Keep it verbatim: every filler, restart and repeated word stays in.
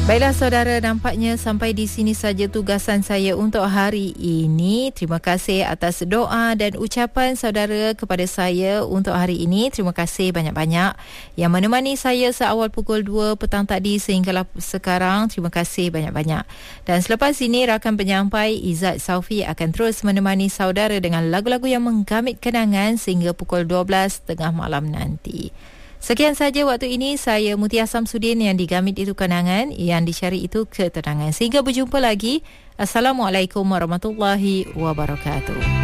Baiklah saudara, nampaknya sampai di sini saja tugasan saya untuk hari ini. Terima kasih atas doa dan ucapan saudara kepada saya untuk hari ini. Terima kasih banyak-banyak yang menemani saya seawal pukul dua petang tadi sehinggalah sekarang. Terima kasih banyak-banyak. Dan selepas ini rakan penyampai Izzat Saufi akan terus menemani saudara dengan lagu-lagu yang menggamit kenangan sehingga pukul dua belas tengah malam nanti. Sekian saja waktu ini. Saya Mutia Samsudin, yang digamit itu kenangan, yang dicari itu ketenangan. Sehingga berjumpa lagi. Assalamualaikum warahmatullahi wabarakatuh.